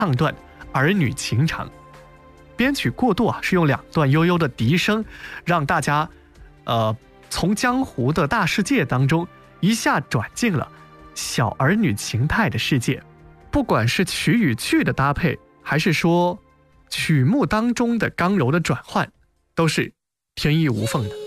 唱段儿女情长。编曲过渡是用2段悠悠的笛声，让大家从江湖的大世界当中一下转进了小儿女情态的世界。不管是曲与句的搭配，还是说曲目当中的刚柔的转换，都是天衣无缝的。